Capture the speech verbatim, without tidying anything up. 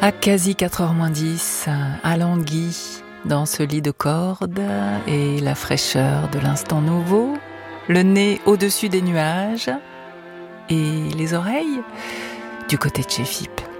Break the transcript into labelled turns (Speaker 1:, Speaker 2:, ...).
Speaker 1: À quasi quatre heures moins dix, alangui dans ce lit de corde et la fraîcheur de l'instant nouveau, le nez au-dessus des nuages et les oreilles du côté de chez F I P.